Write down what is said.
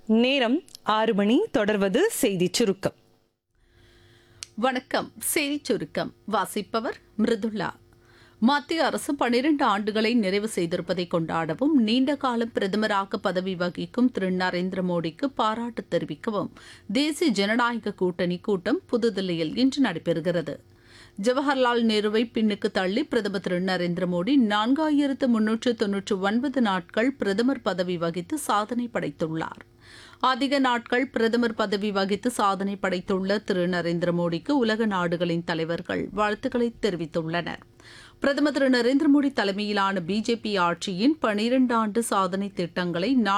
நேரம் 6 மணி. தொடர்வது செய்திச் சுருக்கம். வணக்கம். செய்திச் சுருக்கம் வாசிப்பவர் மிருதுளா. மத்திய அரசு 12 ஆண்டுகளை நிறைவு செய்திருப்பதை கொண்டாடவும் நீண்ட காலம் பிரதமராக பதவி வகிக்கும் திரு நரேந்திர மோடிக்கு பாராட்டு தெரிவிக்கவும் தேசிய ஜனநாயக கூட்டணி கூட்டம் புதுதில்லியில் இன்று நடைபெறுகிறது. ஜவஹர்லால் நேருவை பின்னுக்கு தள்ளி பிரதமர் திரு நரேந்திர மோடி 4399 நாட்கள் பிரதமர் பதவி வகித்து சாதனை படைத்துள்ளார். அதிக நாட்கள் பிரதமர் பதவி வகித்து சாதனை படைத்துள்ள திரு நரேந்திர மோடிக்கு உலக நாடுகளின் தலைவர்கள் வாழ்த்துக்களை தெரிவித்துள்ளனர். பிரதமர் திரு நரேந்திர மோடி தலைமையிலான பிஜேபி ஆட்சியின் 12 ஆண்டு சாதனை திட்டங்களை